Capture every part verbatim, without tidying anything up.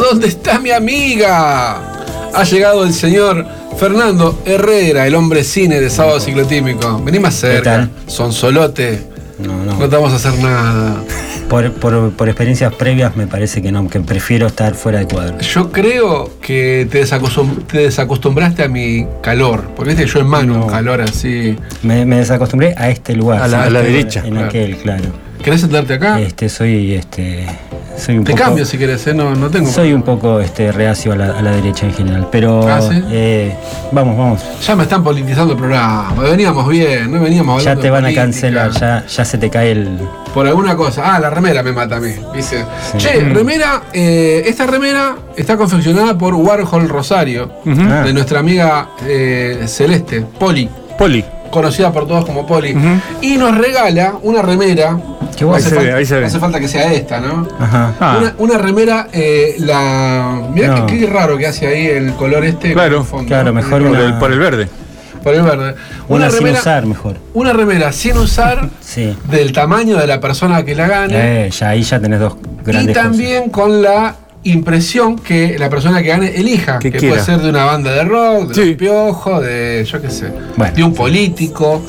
¿dónde está mi amiga? Ha llegado el señor Fernando Herrera, el hombre cine de Sábado Ciclotímico. Vení más cerca, Sonsolote. No, no. No te vamos a hacer nada. Por, por, por experiencias previas me parece que no, que prefiero estar fuera de cuadro. Yo creo que te, desacostum- te desacostumbraste a mi calor. Porque viste, yo emano No. un calor así. Me, me desacostumbré a este lugar. A la- ¿sí? a la Estoy derecha. En Claro. aquel, claro. ¿Querés sentarte acá? Este, soy, este, soy un Te poco. cambio si querés, ¿eh? No, no tengo. Soy un poco este, reacio a la, a la derecha en general, pero ¿Ah, sí? eh, vamos, vamos. Ya me están politizando el programa. Veníamos bien, no veníamos Ya hablando te de van a política. cancelar, ya, ya se te cae el. Por alguna cosa. Ah, la remera me mata a mí. Dice. Sí. Che, remera. eh, esta remera está confeccionada por Warhol Rosario. Ah. De nuestra amiga eh, Celeste, Poli. Poli. Conocida por todos como Poli. Ujú. Y nos regala una remera. Qué No bueno. hace, Ahí se falta, ve, ahí se ve. no hace falta que sea esta, ¿no? Ajá. Ah. Una, una remera, eh, la. Mirá No. qué, qué raro que hace ahí el color este. Claro, con el fondo, claro, ¿no? mejor Por una- el, por el verde. Por el verde. Una, sin remera, usar mejor. Una remera sin usar, Sí. del tamaño de la persona que la gane. Eh, ya ahí ya tenés dos y grandes también con la impresión que la persona que gane elija. Que Que, quiera. puede ser de una banda de rock, de Sí. Los Piojos, de yo qué sé. Bueno. De un político,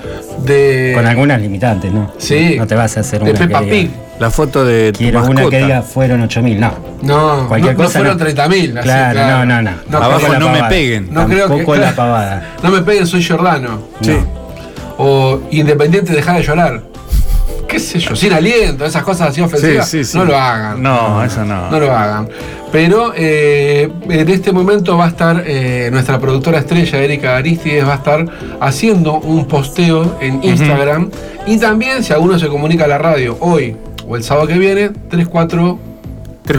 de. cosas. Con algunas limitantes, ¿no? Sí. No te vas a hacer de una Peppa que Pig. diga, La foto de tu quiero mascota. una que diga fueron ocho mil, no. No, Cualquier no, no cosa fueron no. treinta mil. Claro, no, no, no. Abajo Tampoco la no me pavada. peguen. No creo que- Tampoco la pavada. No me peguen, soy Giordano. Sí. No. O Independiente, deja de llorar. ¿Qué sé yo? Sin aliento, esas cosas así ofensivas. Sí, sí, sí. No lo hagan. No, eso no. No lo hagan. Pero eh, en este momento va a estar eh, nuestra productora estrella, Erika Aristides, va a estar haciendo un posteo en Instagram. Y también, si alguno se comunica a la radio hoy o el sábado que viene, treinta y cuatro tres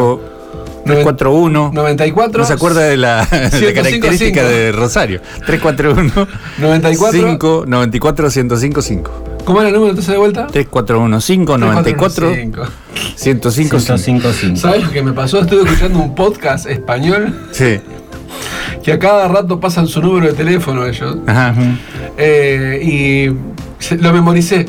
cuatro uno. noventa y cuatro. No se acuerda de la, de la ciento cinco característica cinco. de Rosario. tres cuatro uno. noventa y cuatro. cinco noventa y cuatro ciento cinco cinco. ¿Cómo era el número entonces de vuelta? tres cuatro uno cinco noventa y cuatro ciento cinco. ciento cinco punto cinco. ¿Sabes lo que me pasó? Estuve escuchando un podcast español Sí. que a cada rato pasan su número de teléfono ellos. Ajá. Eh, y se- lo memoricé.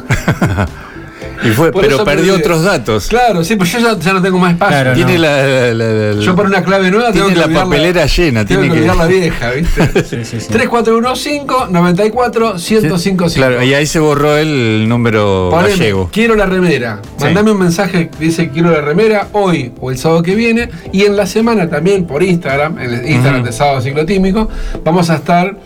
Y fue, Por pero eso perdió perdí. otros datos. Claro, sí, pues yo ya, ya no tengo más espacio. Claro, Tiene no. la, la- la- la- Yo para una clave nueva tiene tengo que la olvidar papelera llena. Tengo Tiene que que olvidar la vieja, ¿viste? Sí, sí, sí. tres cuatro uno cinco noventa y cuatro ciento cinco cinco. Claro, y ahí se borró el número Poneme, gallego. quiero la remera. Sí. Mandame un mensaje que dice quiero la remera hoy o el sábado que viene. Y en la semana también por Instagram, en el Instagram Ujú. de Sábado Ciclotímico, vamos a estar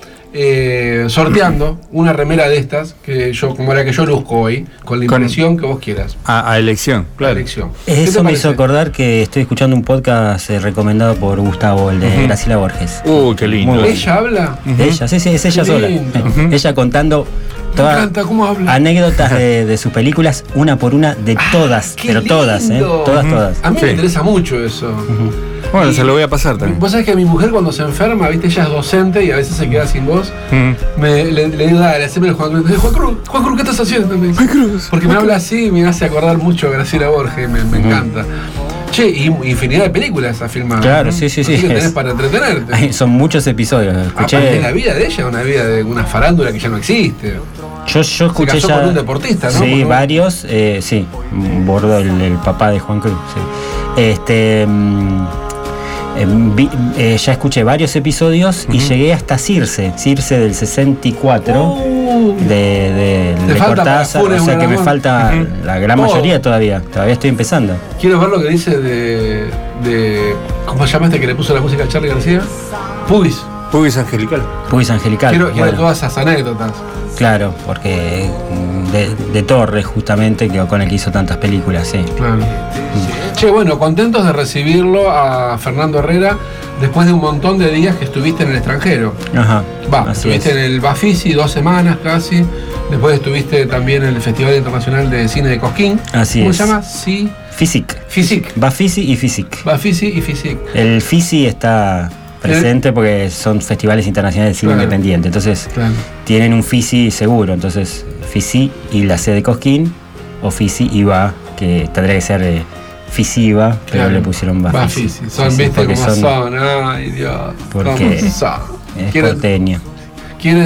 eh, sorteando una remera de estas, que yo, como la que yo luzco hoy, con la Con- impresión que vos quieras. A, a elección, La claro. elección. ¿Qué te Eso me hizo parece? acordar que estoy escuchando un podcast eh, recomendado por Gustavo, el de Ujú. Graciela Borges. Uy, qué lindo. Muy bueno. ¿Ella habla? Ujú. Ella, sí, sí, es ella Qué sola. lindo. Eh, Ella contando Me todas encanta cómo habla. anécdotas de, de sus películas, una por una, de todas, qué pero todas, ¿eh? lindo. Todas, Ujú. todas. A mí Sí. me interesa mucho eso. Bueno, Y- se lo voy a pasar también. Vos sabés que mi mujer cuando se enferma, viste, ella es docente y a veces se queda sin voz. Mm. Me, le, le digo, dale, haceme el Juan Cruz. Juan Cruz, Juan Cruz, ¿qué estás haciendo? Me dice. Porque me habla así y me hace acordar mucho a Graciela Borges, me, me encanta. Che, y infinidad de películas ha filmado. Claro, sí, sí, sí. Así que tenés Es- para entretenerte. Ay, son muchos episodios. Aparte de la Escuché. vida de ella, una vida de una farándula que ya no existe. Yo, yo escuché casó ya. con un deportista, ¿no? Sí, Porque- varios. Eh, sí, Bordo, el, el papá de Juan Cruz. Sí. Este. mm, eh, vi- eh, ya escuché varios episodios y llegué hasta Circe, Circe del sesenta y cuatro. Uh, de, de, Te de falta para Cortázar, Funes o sea que me Aragón. falta Ujú. la gran Oh. mayoría todavía, todavía estoy empezando. Quiero ver lo que dice de, de. ¿Cómo se llama este que le puso la música a Charlie García? Pubis. Pubis angelical. Pubis Angelical. Quiero, quiero bueno, todas esas anécdotas. claro, porque mm, de, de Torres justamente, que con el que hizo tantas películas, sí. Claro. Che, bueno, contentos de recibirlo a Fernando Herrera después de un montón de días que estuviste en el extranjero. Ajá. Va, así estuviste es. en el Bafisi dos semanas casi. Después estuviste también en el Festival Internacional de Cine de Cosquín. Así ¿Cómo es. se llama? Sí. Physic. Physic. Va Fisi y Physic. Bafisi y Physic. El Fisi está presente porque son festivales internacionales de cine Claro. independiente, entonces Claro. tienen un Fisi seguro, entonces Fisi y la C de Cosquín, o Fisi y Va, que tendría que ser eh, Fisiva, pero Claro. le pusieron Va Bafisi. Fisi. Son, Sí, sí, viste porque cómo son. Ay, Dios. porque ¿Cómo son? es Quieren, porteño. quieren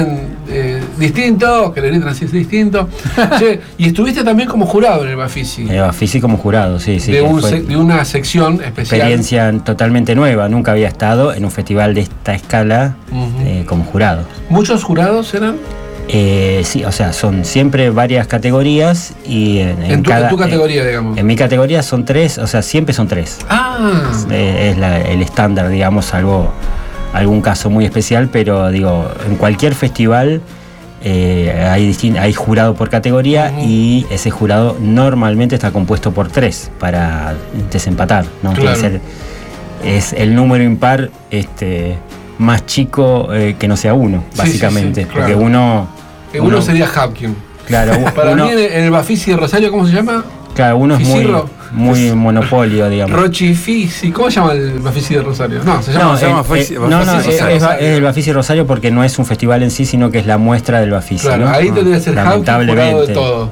eh, distinto, que le gritan así, es distinto. Che, y estuviste también como jurado en el Bafisi. El Bafisi como jurado, sí, sí. De, un se, de una sección especial. Experiencia totalmente nueva, nunca había estado en un festival de esta escala uh-huh. eh, como jurado. ¿Muchos jurados eran? Eh, sí, o sea, son siempre varias categorías y en, en, en, tu, cada, en tu categoría, en, digamos. En mi categoría son tres, o sea, siempre son tres. Ah. Es, es la, el estándar, digamos, salvo algún caso muy especial, pero digo, en cualquier festival eh, hay, distin- hay jurado por categoría uh-huh. y ese jurado normalmente está compuesto por tres para desempatar, ¿no? Claro. Tiene que ser, es el número impar, este. más chico eh, que no sea uno, sí, básicamente. Sí, sí, claro. Porque uno, uno. Uno sería Hapkin. Claro, para uno, mí en el Bafisi de Rosario, ¿cómo se llama? Claro, uno es muy, muy monopolio, digamos. Rochifisi, ¿cómo se llama el Bafisi de Rosario? No, se llama, no, se llama eh, Bafisi, eh, Bafisi no, no, es, es, es el Bafisi de Rosario porque no es un festival en sí, sino que es la muestra del Bafisi. Claro, ¿no? ahí tendría que ser Hapkin jurado de todo.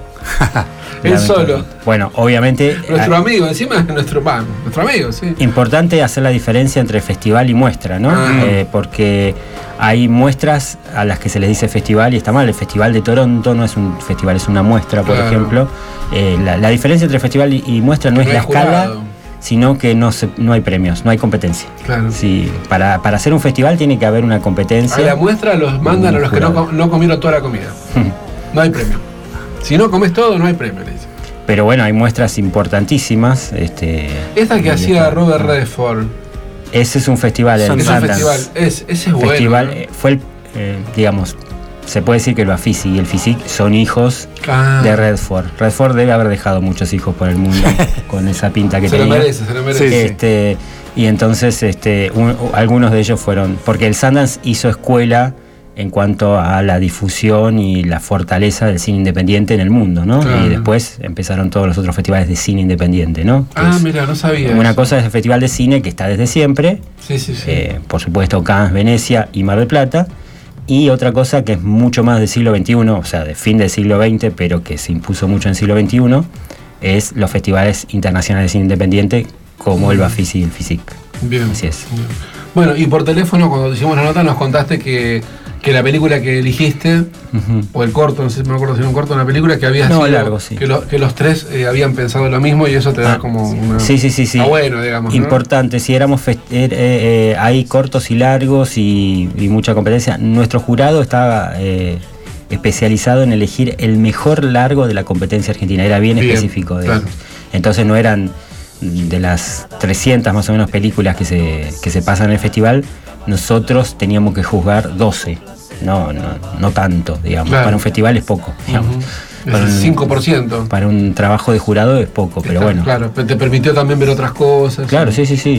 Él solo. Bueno, obviamente. Nuestro hay, amigo, encima es nuestro pan, nuestro amigo, sí. Importante hacer la diferencia entre festival y muestra, ¿no? Ah. Eh, porque hay muestras a las que se les dice festival y está mal. El Festival de Toronto no es un festival, es una muestra, por claro. ejemplo. Eh, la, la diferencia entre festival y, y muestra no que es no la escala, jurado. Sino que no, se, no hay premios, no hay competencia. Claro. Sí, para, para hacer un festival tiene que haber una competencia. A la muestra los mandan a los jurado. que no, no comieron toda la comida. No hay premio. Si no comes todo, no hay premio, le dice. Pero bueno, hay muestras importantísimas. Este, Esta que hacía está, Robert Redford. Ese es un festival. Es un festival. Es, ese es bueno. Festival, ¿no? eh, fue el, eh, digamos, se puede decir que el Bafisi y el Physique son hijos ah. de Redford. Redford debe haber dejado muchos hijos por el mundo con esa pinta que se tenía. Se lo merece, se lo merece. Este, y entonces este, un, algunos de ellos fueron, porque el Sundance hizo escuela en cuanto a la difusión y la fortaleza del cine independiente en el mundo, ¿no? Claro. Y después empezaron todos los otros festivales de cine independiente, ¿no? Que ah, mira, no sabía. Una eso. cosa es el Festival de Cine, que está desde siempre. Sí, sí, sí. Eh, por supuesto, Cannes, Venecia y Mar del Plata. Y otra cosa que es mucho más del siglo veintiuno, o sea, de fin del siglo veinte, pero que se impuso mucho en el siglo veintiuno, es los festivales internacionales de cine independiente, como mm. el Bafisi y el Physique. Bien. Así es. Bien. Bueno, y por teléfono, cuando hicimos la nota, nos contaste que que la película que eligiste, uh-huh. o el corto, no sé si me acuerdo si era un corto, una película que había no, sido, largo, sí. que, lo, que los tres eh, habían pensado lo mismo y eso te da ah, como una... Sí, sí, sí, sí. Ah, bueno, digamos, importante, ¿no? Si éramos fest- eh, eh, hay cortos y largos y, y mucha competencia. Nuestro jurado estaba eh, especializado en elegir el mejor largo de la competencia argentina, era bien, bien específico, digamos. Claro. Entonces no eran de las trescientas más o menos películas que se, que se pasan en el festival, nosotros teníamos que juzgar doce. No, no, no tanto, digamos. Claro. Para un festival es poco, digamos. Uh-huh. Es el cinco por ciento. Para un trabajo de jurado es poco, pero Está, bueno. Claro, te permitió también ver otras cosas. Claro, sí, sí, sí. Y,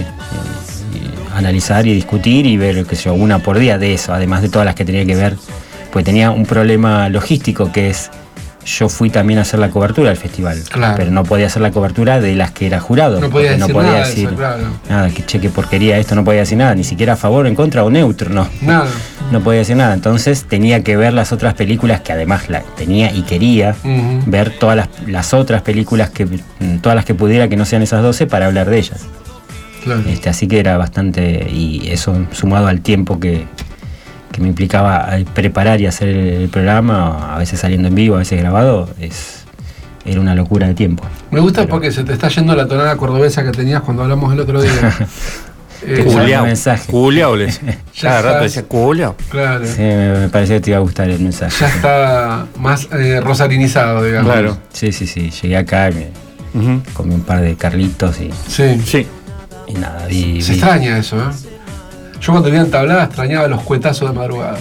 y analizar y discutir y ver, qué sé yo, una por día de eso, además de todas las que tenía que ver. Pues tenía un problema logístico que es, yo fui también a hacer la cobertura del festival, claro. pero no podía hacer la cobertura de las que era jurado. No podía decir, no podía nada, decir eso, claro. nada, que che, qué porquería esto, no podía decir nada, ni siquiera a favor, en contra o neutro, no. Nada. No podía decir nada. Entonces tenía que ver las otras películas que además la tenía y quería uh-huh. ver todas las, las otras películas que todas las que pudiera que no sean esas doce para hablar de ellas. Claro. Este, así que era bastante, y eso sumado al tiempo que que me implicaba preparar y hacer el programa, a veces saliendo en vivo, a veces grabado, es era una locura de tiempo. Me gusta Pero, porque se te está yendo la tonada cordobesa que tenías cuando hablamos el otro día. eh, Culeao, mensaje. Culeao, les. Cada rato decía culeao. Claro. Sí, me, me parecía que te iba a gustar el mensaje. Ya está más eh, rosarinizado, digamos. Claro. Sí, sí, sí. Llegué acá, me uh-huh. comí un par de carlitos y. Sí. Sí. Y nada, vi. Se vi. extraña eso, ¿eh? Yo cuando vivía en Tablada extrañaba los cuetazos de madrugada.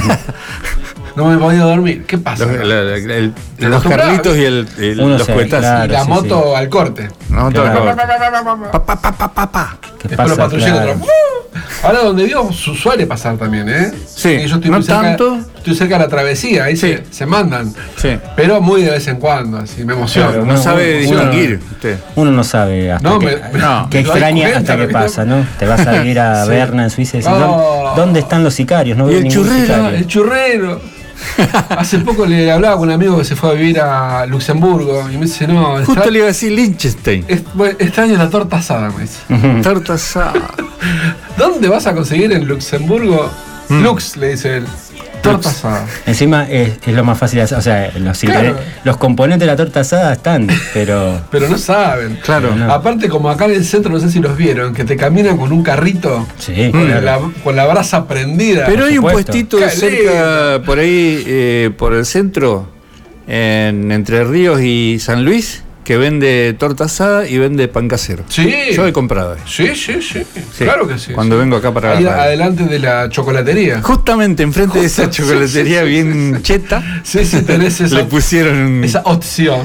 No me podía dormir. ¿Qué pasa? Los, la, la, el, los carlitos y el, el, los se, cuetazos. Y claro, la sí, moto sí. al corte. La moto claro. al corte. Pa, pa, pa, pa, pa, pa. Después los patrulleros. Claro. Ahora donde vivo suele pasar también, ¿eh? Sí, y yo estoy no muy cerca, tanto. Estoy cerca de la travesía, ahí sí. se, se mandan. Sí. Pero muy de vez en cuando, así me emociona. Claro, no uno, sabe distinguir usted. Uno no sabe hasta no, que, me, no. que extraña hasta que pasa, ¿no? Te vas a ir a sí. Berna en Suiza y decís, oh. ¿dónde están los sicarios? No y veo el ningún churrero, sicario. El churrero. Hace poco le hablaba con un amigo que se fue a vivir a Luxemburgo y me dice, no, justo extra... le iba a decir Liechtenstein. Es, bueno, extraño la torta asada, me dice. Torta asada. ¿Dónde vas a conseguir en Luxemburgo? Mm. Lux, le dice él. Torta asada. Encima es, es lo más fácil de hacer. O sea, los, Claro. los componentes de la torta asada están, pero. Pero no saben. Claro. No. Aparte, como acá en el centro, no sé si los vieron, que te caminan con un carrito Sí, con, claro. la, con la brasa prendida. Pero hay un supuesto. puestito Qué cerca, por ahí, eh, por el centro, en Entre Ríos y San Luis, que vende torta asada y vende pan casero. Sí. Yo he comprado ahí. Sí, sí, sí. Sí, Claro que sí. cuando sí. vengo acá para Ahí la radio. adelante de la chocolatería. Justamente enfrente de esa Justo, chocolatería sí, sí, bien sí. cheta, Sí, sí, tenés esa, le pusieron un... esa opción.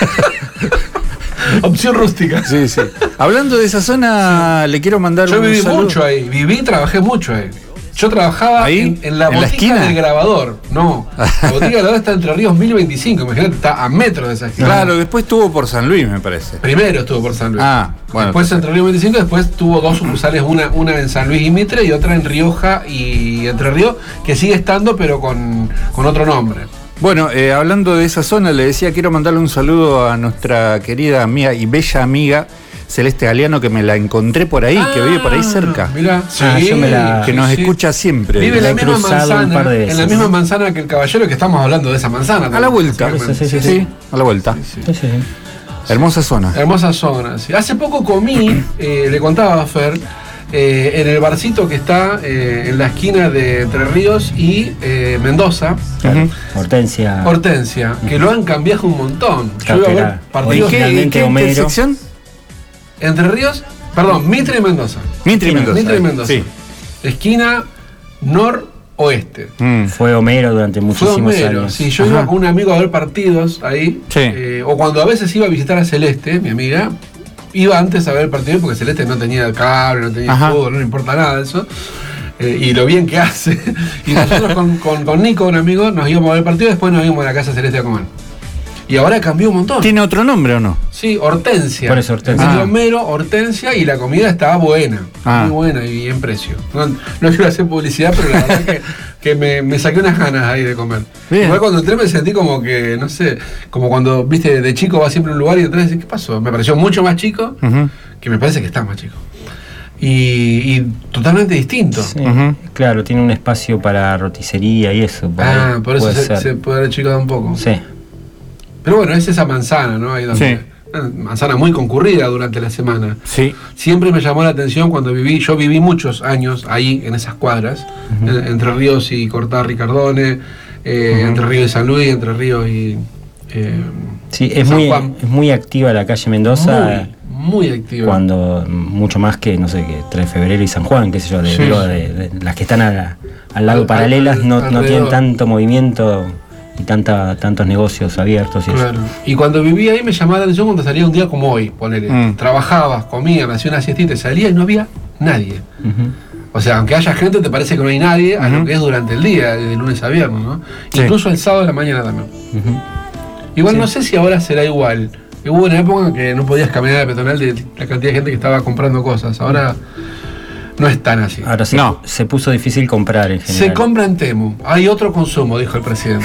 Opción rústica. Sí, sí. Hablando de esa zona, le quiero mandar Yo un viví saludo. mucho ahí. Viví y trabajé mucho ahí. Yo trabajaba ¿Ahí? en, en la ¿En la botica esquina? del grabador. No. La botica del grabador está entre Ríos mil veinticinco. Imagínate, está a metros de esa esquina. Claro, después estuvo por San Luis, me parece. Primero estuvo por San Luis. Ah, bueno. Después entre Ríos veinticinco, después tuvo dos sucursales, una, una en San Luis y Mitre y otra en Rioja y Entre Ríos, que sigue estando pero con, con otro nombre. Bueno, eh, hablando de esa zona, le decía, quiero mandarle un saludo a nuestra querida amiga y bella amiga Celeste Galeano, que me la encontré por ahí, que vive por ahí cerca. Mirá, Ah, yo me la- Que nos sí. escucha siempre. Vive en La la he misma cruzado un manzana, par de veces. en la misma manzana que el caballero, que estamos hablando de esa manzana. A la también, vuelta. básicamente. Sí, sí, sí, sí. a la vuelta. Sí, Sí, sí, sí. Hermosa zona. Hermosa zona. sí. Hace poco comí, eh, le contaba a Fer, eh, en el barcito que está eh, en la esquina de Entre Ríos y eh, Mendoza, Claro. Ujú. Hortensia. Hortensia, que lo han cambiado un montón. Yo Claro iba a que ver era partidos ¿Y qué, originalmente qué Homero. intersección? Entre Ríos, perdón, Mitre y Mendoza. Mitre y Mendoza. Mitre y Mendoza. Sí. Esquina noroeste. Mm. Fue Homero durante Fue muchísimos Homero, años. sí, yo Ajá. iba con un amigo a ver partidos ahí, Sí. eh, o cuando a veces iba a visitar a Celeste, mi amiga, iba antes a ver el partido porque Celeste no tenía cable, no tenía Ajá. fútbol, no le importa nada de eso, eh, y lo bien que hace. Y nosotros con, con, con Nico, un amigo, nos íbamos a ver el partido y después nos íbamos a la casa Celeste a comer. Y ahora cambió un montón. ¿Tiene otro nombre o no? Sí, Hortensia. Por eso Hortensia. En vez de Ah. Homero, Hortensia, y la comida estaba buena. Ah. Muy buena y en precio. No, no quiero hacer publicidad, pero la verdad que, que me, me saqué unas ganas ahí de comer. Bien. Igual cuando entré me sentí como que, no sé, como cuando, viste, de chico vas siempre a un lugar y entras y dices, ¿qué pasó? Me pareció mucho más chico, Ujú. que me parece que está más chico. Y, y totalmente distinto. Sí, Ujú. claro, tiene un espacio para roticería y eso. por Ah, ahí por eso puede se, ser. se puede haber achicado un poco. Sí. Pero bueno, es esa manzana, ¿no? Ahí donde, Sí. una manzana muy concurrida durante la semana. Sí. Siempre me llamó la atención cuando viví, yo viví muchos años ahí en esas cuadras, Ujú. en- Entre Ríos y Cortá Ricardone, eh, Ujú. Entre Ríos y San Luis, Entre Ríos y eh, Sí, es San muy, Juan. es muy activa la calle Mendoza. muy, muy activa. Cuando mucho más que, no sé, que tres de febrero y San Juan, qué sé yo, de, Sí. digo, de- de- las que están a la- al lado Al- paralelas al- no, no alrededor. tienen tanto movimiento y tanta, tantos negocios abiertos y eso. Claro. Y cuando vivía ahí me llamaba la atención cuando salía un día como hoy, ponele. Mm. Trabajabas, comías, me hacía una siestita y salía y no había nadie. Ujú. O sea, aunque haya gente, te parece que no hay nadie a lo Ujú. que es durante el día, de lunes a viernes, ¿no? Sí. Incluso el sábado de la mañana también. Ujú. Igual Sí. no sé si ahora será igual. Hubo una época que no podías caminar a la peatonal de la cantidad de gente que estaba comprando cosas. Ahora no es tan así. Ahora se, No. se puso difícil comprar en general. Se compra en Temu. Hay otro consumo, dijo el presidente.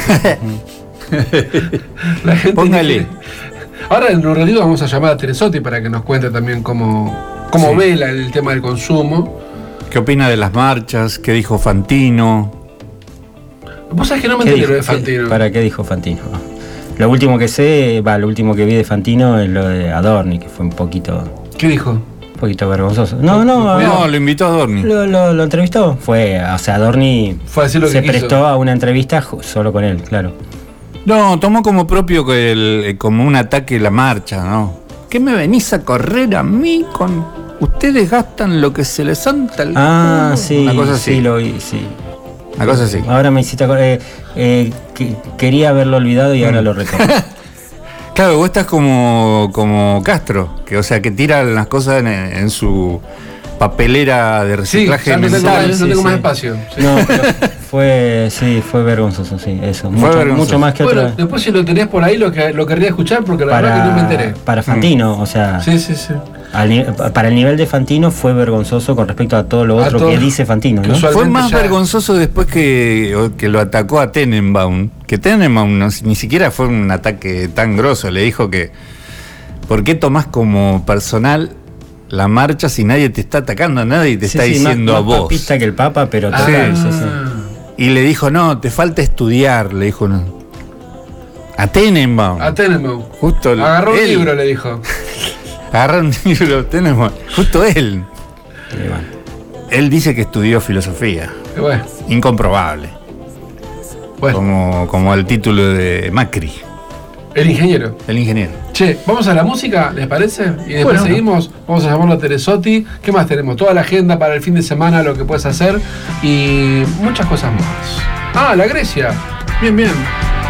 La gente Póngale. Ahora en un ratito vamos a llamar a Teresotti para que nos cuente también cómo, cómo Sí. ve la- el tema del consumo. ¿Qué opina de las marchas? ¿Qué dijo Fantino? Vos sabés que no me ¿Qué enteré dijo? lo de Fantino. ¿Qué- ¿Para qué dijo Fantino? Lo último que sé, va, lo último que vi de Fantino es lo de Adorni, que fue un poquito, ¿Qué dijo? un poquito vergonzoso. No, no, No, lo invitó a Dorni. lo, lo- lo entrevistó. Fue, o sea, Adorni Fue a decir lo que se quiso. prestó a una entrevista ju- solo con él, claro. No, tomó como propio que el- eh, como un ataque la marcha, ¿no? ¿Qué me venís a correr a mí con... Ustedes gastan lo que se les santa el Ah, culo"? sí, Una cosa así. sí, lo vi, sí. Una cosa así. Ahora me hiciste acordar, eh, eh, que- quería haberlo olvidado y ahora Mm. lo recuerdo. Claro, vos estás como, como Castro, que o sea que tira las cosas en, en su papelera de Sí, reciclaje ya no tengo, mental. más, no sí, tengo más sí. espacio. Sí. No, pero fue, sí, fue vergonzoso, sí, eso. Mucho, vergonzoso. mucho más que Bueno, otra. después si lo tenés por ahí lo, que, lo querría escuchar porque la verdad que no me enteré. Para Fantino, o sea, Sí, sí, sí. al ni- para el nivel de Fantino fue vergonzoso con respecto a todo lo A otro todo- que dice Fantino, que ¿no? usual- Fue más ya- vergonzoso después que, que lo atacó a Tenenbaum. Que Tenenbaum no- ni siquiera fue un ataque tan grosso. Le dijo que, ¿por qué tomás como personal la marcha si nadie te está atacando? Nadie te Sí, está sí, diciendo más, a más vos. papista que el Papa, pero Ah, total, sí, sí. Y le dijo, no, te falta estudiar, le dijo. No. A Tenenbaum. A Tenenbaum. Justo Agarró un él. libro, le dijo. Agarró un libro, Tenenbaum. Justo él. Él dice que estudió filosofía. Y bueno, Incomprobable. bueno, Como, como el título de Macri, el ingeniero. el ingeniero. Che, vamos a la música, ¿les parece? Y después Bueno. seguimos, vamos a llamarlo a Teresotti. ¿Qué más tenemos? Toda la agenda para el fin de semana, lo que puedes hacer y muchas cosas más. Ah, la Grecia. Bien, bien.